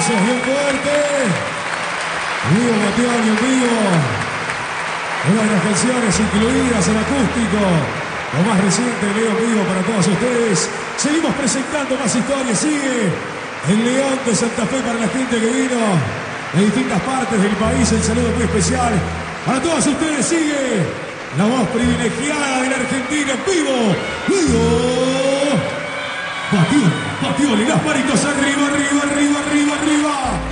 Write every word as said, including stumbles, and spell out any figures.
aplausos bien fuerte. Vivo Bationi en vivo. Una de las canciones incluidas en acústico. Lo más reciente de Leo en vivo para todos ustedes. Seguimos presentando más historias. Sigue el León de Santa Fe para la gente que vino de distintas partes del país. El saludo muy especial para todos ustedes. Sigue la voz privilegiada de la Argentina en vivo. Vivo Bationi, Bationi, las manitos arriba, arriba, arriba, arriba, arriba.